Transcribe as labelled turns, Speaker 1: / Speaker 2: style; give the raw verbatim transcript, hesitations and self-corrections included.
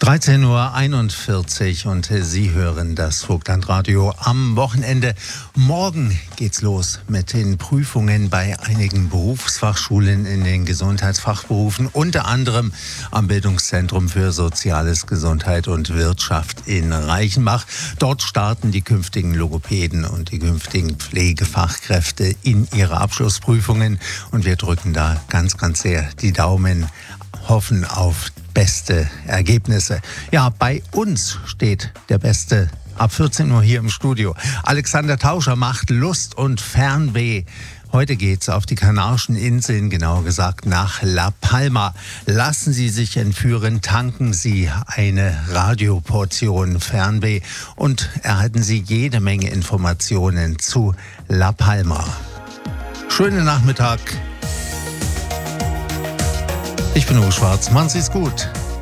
Speaker 1: dreizehn Uhr einundvierzig und Sie hören das Vogtlandradio am Wochenende. Morgen geht's los mit den Prüfungen bei einigen Berufsfachschulen in den Gesundheitsfachberufen, unter anderem am Bildungszentrum für Soziales, Gesundheit und Wirtschaft in Reichenbach. Dort starten die künftigen Logopäden und die künftigen Pflegefachkräfte in ihre Abschlussprüfungen und wir drücken da ganz, ganz sehr die Daumen, hoffen auf beste Ergebnisse. Ja, bei uns steht der Beste ab vierzehn Uhr hier im Studio. Alexander Tauscher macht Lust und Fernweh. Heute geht's auf die Kanarischen Inseln, genauer gesagt nach La Palma. Lassen Sie sich entführen, tanken Sie eine Radioportion Fernweh und erhalten Sie jede Menge Informationen zu La Palma. Schönen Nachmittag. Ich bin Uwe Schwarz. Machen Sie es gut.